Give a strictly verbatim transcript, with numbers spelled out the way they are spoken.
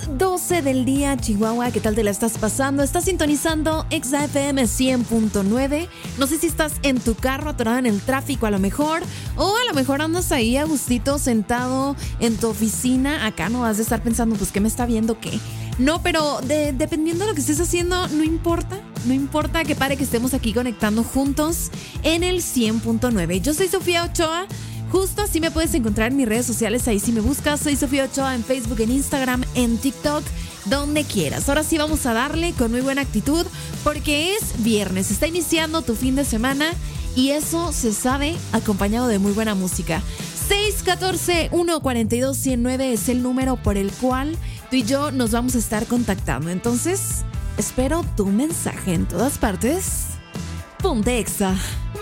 doce del día, Chihuahua. ¿Qué tal te la estás pasando? Estás sintonizando Exa F M cien punto nueve. No sé si estás en tu carro atorado en el tráfico a lo mejor, o a lo mejor andas ahí a gustito sentado en tu oficina. Acá no vas a estar pensando, pues, ¿qué me está viendo? ¿Qué? No, pero de, dependiendo de lo que estés haciendo, no importa. No importa que pare que estemos aquí conectando juntos en el cien punto nueve. Yo soy Sofía Ochoa. Justo así me puedes encontrar en mis redes sociales. Ahí si me buscas, soy Sofía Ochoa en Facebook, en Instagram, en TikTok, donde quieras. Ahora sí vamos a darle con muy buena actitud porque es viernes. Está iniciando tu fin de semana y eso se sabe acompañado de muy buena música. seis uno cuatro, uno cuatro dos, uno cero nueve es el número por el cual tú y yo nos vamos a estar contactando. Entonces, espero tu mensaje en todas partes. Ponte Exa.